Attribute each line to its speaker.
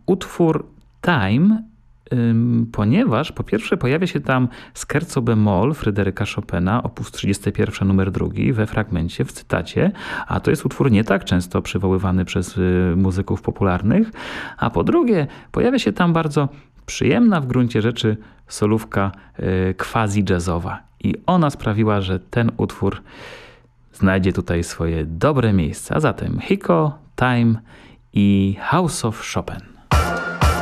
Speaker 1: utwór Time, ponieważ po pierwsze pojawia się tam scherzo bemol Fryderyka Chopina, opus 31 numer 2 we fragmencie, w cytacie, a to jest utwór nie tak często przywoływany przez muzyków popularnych, a po drugie pojawia się tam bardzo przyjemna w gruncie rzeczy solówka quasi-jazzowa i ona sprawiła, że ten utwór znajdzie tutaj swoje dobre miejsce. A zatem Hiko, Time i House of Chopin.